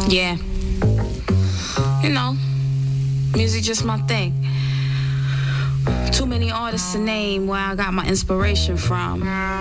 Yeah. You know, music just my thing. Too many artists to name where I got my inspiration from.